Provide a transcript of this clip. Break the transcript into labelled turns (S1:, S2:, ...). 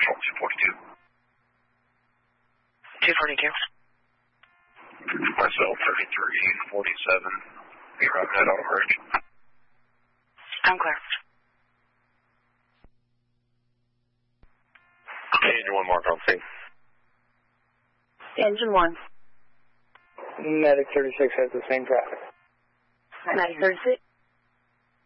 S1: Patrol 242.
S2: 242.
S1: Myself, 3347. You're on that Auto Bridge.
S2: I'm clear.
S1: Engine 1 mark on scene.
S2: Engine 1.
S3: Medic 36 has the same traffic.
S2: Medic 36.